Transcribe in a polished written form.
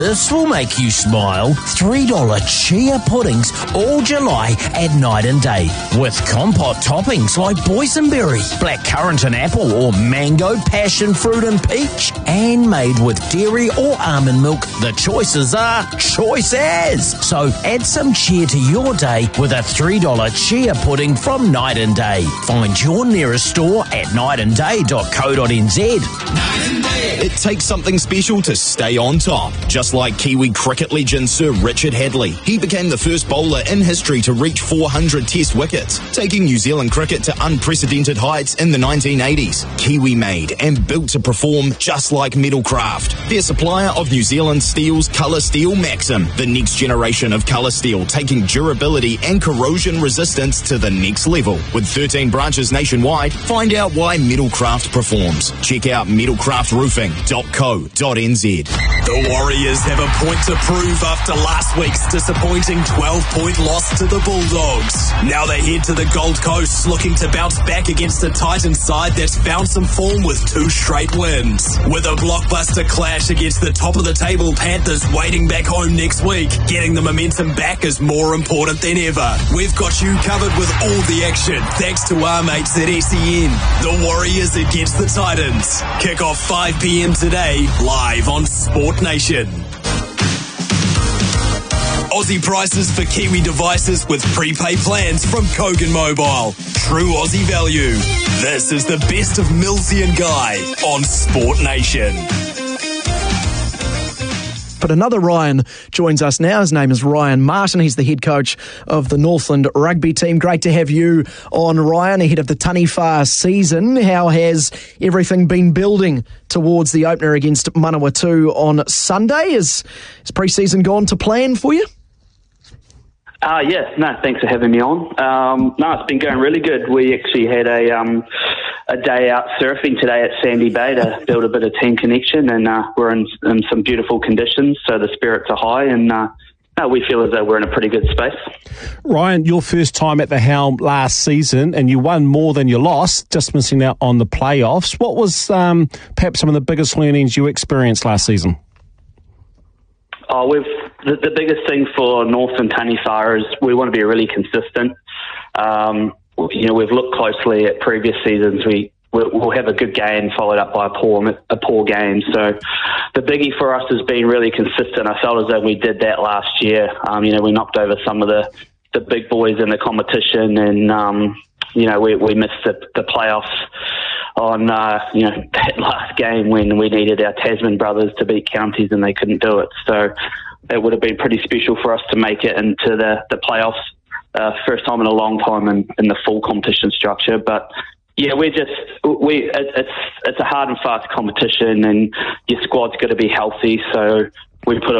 This will make you smile. $3 chia puddings all July at Night and Day. With compote toppings like boysenberry, blackcurrant and apple, or mango, passion fruit and peach. And made with dairy or almond milk. The choices are choice as. So add some chia to your day with a $3 chia pudding from Night and Day. Find your nearest store at nightandday.co.nz. It takes something special to stay on top. Just like Kiwi cricket legend Sir Richard Hadlee. He became the first bowler in history to reach 400 test wickets, taking New Zealand cricket to unprecedented heights in the 1980s. Kiwi made and built to perform just like Metalcraft. Their supplier of New Zealand Steel's Colour Steel Maxim, the next generation of colour steel, taking durability and corrosion resistance to the next level. With 13 branches nationwide, find out why Metalcraft performs. Check out metalcraftroofing.co.nz. The Warriors have a point to prove after last week's disappointing 12-point loss to the Bulldogs. Now they head to the Gold Coast looking to bounce back against a Titans side that's found some form with 2 straight wins. With a blockbuster clash against the top-of-the-table Panthers waiting back home next week, getting the momentum back is more important than ever. We've got you covered with all the action thanks to our mates at SEN. The Warriors against the Titans. Kick off 5 p.m. today, live on Sport Nation. Aussie prices for Kiwi devices with prepaid plans from Kogan Mobile. True Aussie value. This is the best of Millsy and Guy on Sport Nation. But another Ryan joins us now. His name is Ryan Martin. He's the head coach of the Northland rugby team. Great to have you on, Ryan, ahead of the Taniwha season. How has everything been building towards the opener against Manawatu on Sunday? Has pre-season gone to plan for you? Thanks for having me on. It's been going really good. We actually had a day out surfing today at Sandy Bay to build a bit of team connection, and we're in some beautiful conditions, so the spirits are high, and we feel as though we're in a pretty good space. Ryan, your first time at the helm last season, and you won more than you lost, just missing out on the playoffs. What was perhaps some of the biggest learnings you experienced last season? The biggest thing for North and Taniwha is we want to be really consistent. We've looked closely at previous seasons. We'll have a good game followed up by a poor game. So the biggie for us has been really consistent. I felt as though we did that last year. We knocked over some of the big boys in the competition, and we missed the playoffs on that last game when we needed our Tasman brothers to beat counties and they couldn't do it. So it would have been pretty special for us to make it into the playoffs, first time in a long time in the full competition structure. But yeah, it's a hard and fast competition, and your squad's got to be healthy. So we put